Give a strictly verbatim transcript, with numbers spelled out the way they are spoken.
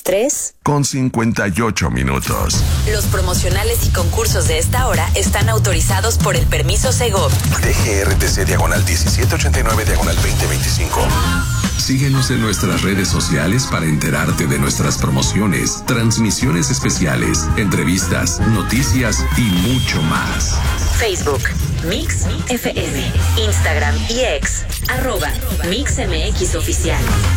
tres con cincuenta y ocho minutos. Los promocionales y concursos de esta hora están autorizados por el permiso Segov. D G R T C diagonal diecisiete ochenta y nueve diagonal veinte veinticinco. Síguenos en nuestras redes sociales para enterarte de nuestras promociones, transmisiones especiales, entrevistas, noticias y mucho más. Facebook, Mix F M, Instagram y X, arroba Mix M X Oficial.